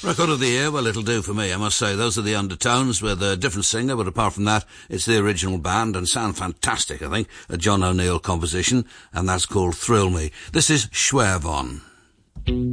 Record of the year, well, it'll do for me, I must say. Those are the Undertones with a different singer, but apart from that, it's the original band and sound fantastic, I think. A John O'Neill composition, and that's called Thrill Me. This is Schwervon.